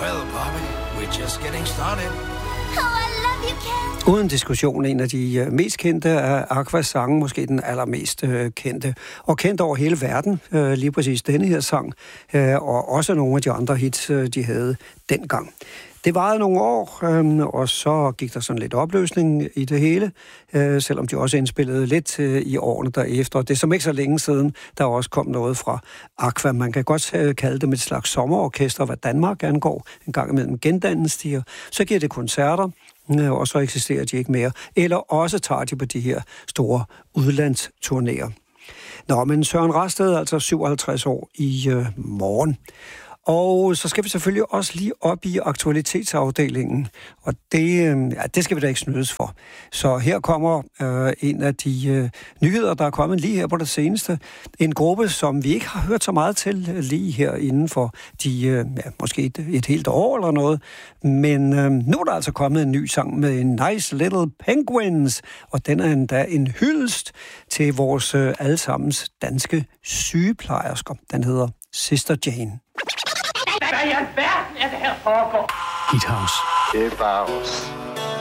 Well, Bobby, we're just getting started. Oh, I love you, Ken. Uden diskussion en af de mest kendte af Aquas sange, måske den allermest kendte, og kendt over hele verden, lige præcis denne her sang, og også nogle af de andre hits, de havde dengang. Det varede nogle år, og så gik der sådan lidt opløsning i det hele, selvom de også indspillede lidt i årene derefter. Det er som ikke så længe siden, der også kom noget fra Aqua. Man kan godt kalde dem et slags sommerorkester, hvad Danmark angår. En gang imellem gendannes de, så giver det koncerter, og så eksisterer de ikke mere. Eller også tager de på de her store udlandsturnéer. Nå, men Søren Rasted er altså 57 år i morgen. Og så skal vi selvfølgelig også lige op i aktualitetsafdelingen, og det skal vi da ikke snydes for. Så her kommer en af de nyheder, der er kommet lige her på det seneste. En gruppe, som vi ikke har hørt så meget til lige her inden for måske et helt år eller noget. Men nu er der altså kommet en ny sang med en Nice Little Penguins, og den er endda en hyldest til vores allesammens danske sygeplejersker. Den hedder Sister Jane. Hvad i alverden er det her foregår? Hit House. Det er bare os.